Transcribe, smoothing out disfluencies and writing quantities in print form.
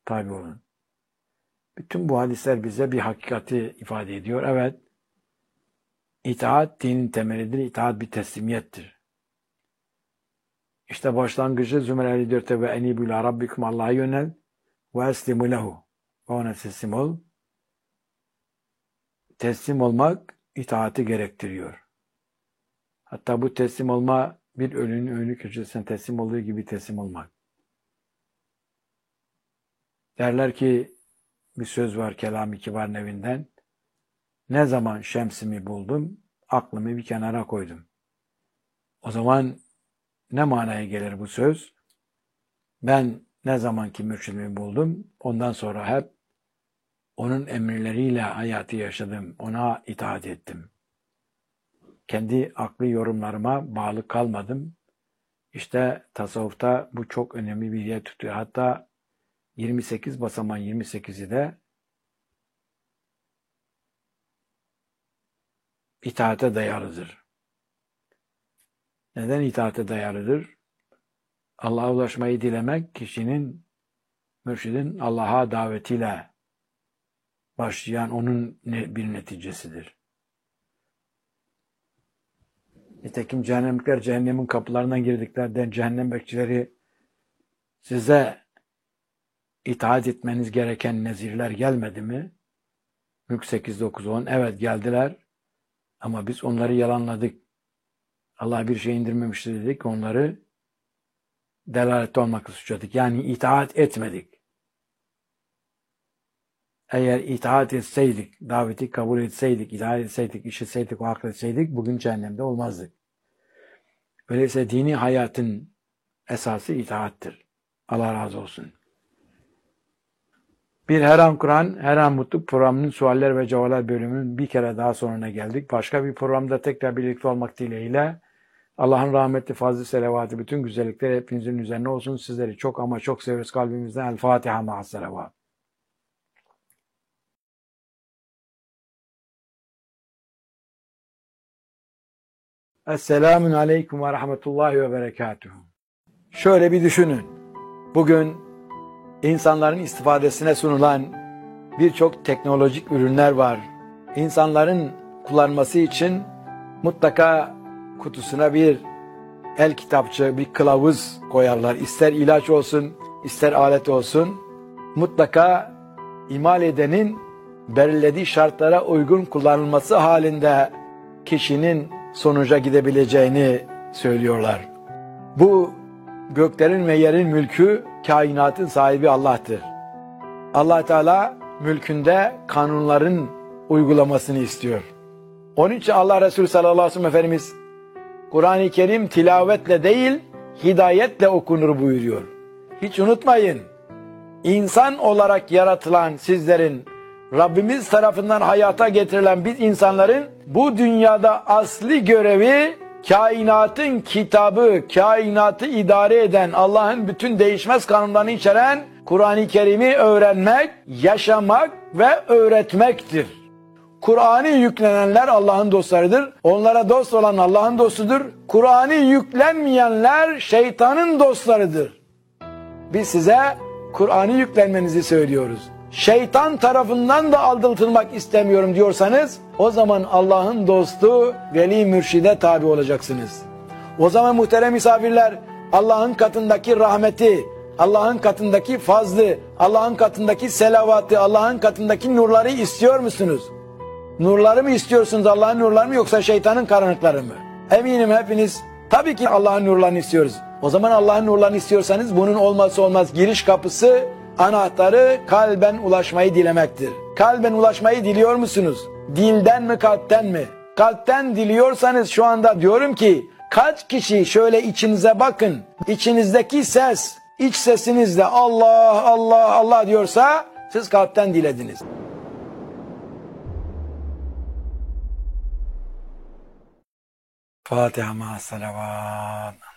tabi olun. Bütün bu hadisler bize bir hakikati ifade ediyor. Evet, itaat dinin temelidir. İtaat bir teslimiyettir. İşte başlangıcı Zümer 54'te ve enibü ila rabbikum, Allah'a yönel ve eslimu lehu. Ve ona teslim ol. Teslim olmak itaati gerektiriyor. Hatta bu teslim olma bir ölünün önü köşesine teslim olduğu gibi teslim olmak. Derler ki bir söz var Kelam-ı Kibar nevinden. Ne zaman şemsimi buldum, aklımı bir kenara koydum. O zaman ne manaya gelir bu söz? Ben ne zamanki mürşidimi buldum, ondan sonra hep onun emirleriyle hayatı yaşadım, ona itaat ettim. Kendi akli yorumlarıma bağlı kalmadım. İşte tasavvufta bu çok önemli bir yer tutuyor. Hatta 28 basaman 28'i de itaate dayalıdır. Neden itaate dayalıdır? Allah'a ulaşmayı dilemek kişinin, mürşidin Allah'a davetiyle başlayan onun bir neticesidir. Nitekim cehennemlikler cehennemin kapılarından girdiklerden cehennem bekçileri size itaat etmeniz gereken nezirler gelmedi mi? Mülk 8, 9, 10. Evet geldiler ama biz onları yalanladık. Allah bir şey indirmemişti dedik. Onları delalette olmakla suçladık. Yani itaat etmedik. Eğer itaat etseydik, daveti kabul etseydik, itaat etseydik, işitseydik, o etseydik bugün cehennemde olmazdık. Öyleyse dini hayatın esası itaattir. Allah razı olsun. Bir Her An Kur'an, Her An Mutlu programının sualler ve cevaplar bölümünün bir kere daha sonuna geldik. Başka bir programda tekrar birlikte olmak dileğiyle Allah'ın rahmetli fazlı selavatı, bütün güzellikler hepinizin üzerine olsun. Sizleri çok ama çok seviyoruz kalbimizden. El Fatiha ma'as selavat. Esselamun aleyküm ve rahmetullahi ve berekatuhu. Şöyle bir düşünün. Bugün insanların istifadesine sunulan birçok teknolojik ürünler var. İnsanların kullanması için mutlaka kutusuna bir el kitapçı, bir kılavuz koyarlar. İster ilaç olsun, ister alet olsun. Mutlaka imal edenin belirlediği şartlara uygun kullanılması halinde kişinin sonuca gidebileceğini söylüyorlar. Bu göklerin ve yerin mülkü, kainatın sahibi Allah'tır. Allah Teala mülkünde kanunların uygulamasını istiyor. Onun için Allah Resulü sallallahu aleyhi ve sellem Efendimiz Kur'an-ı Kerim tilavetle değil, hidayetle okunur buyuruyor. Hiç unutmayın, insan olarak yaratılan sizlerin, Rabbimiz tarafından hayata getirilen biz insanların bu dünyada asli görevi kainatın kitabı, kainatı idare eden, Allah'ın bütün değişmez kanunlarını içeren Kur'an-ı Kerim'i öğrenmek, yaşamak ve öğretmektir. Kur'an'ı yüklenenler Allah'ın dostlarıdır. Onlara dost olan Allah'ın dostudur. Kur'an'ı yüklenmeyenler şeytanın dostlarıdır. Biz size Kur'an'ı yüklenmenizi söylüyoruz. Şeytan tarafından da aldatılmak istemiyorum diyorsanız o zaman Allah'ın dostu veli mürşide tabi olacaksınız. O zaman muhterem misafirler, Allah'ın katındaki rahmeti, Allah'ın katındaki fazlı, Allah'ın katındaki selavatı, Allah'ın katındaki nurları istiyor musunuz? Nurları mı istiyorsunuz, Allah'ın nurları mı, yoksa şeytanın karanlıkları mı? Eminim hepiniz tabii ki Allah'ın nurlarını istiyoruz. O zaman Allah'ın nurlarını istiyorsanız bunun olmazsa olmaz giriş kapısı, anahtarı kalben ulaşmayı dilemektir. Kalben ulaşmayı diliyor musunuz? Dilden mi, kalpten mi? Kalpten diliyorsanız şu anda diyorum ki kaç kişi şöyle içinize bakın. İçinizdeki ses, iç sesinizle Allah Allah Allah diyorsa siz kalpten dilediniz. Fatiha ma'as salavat.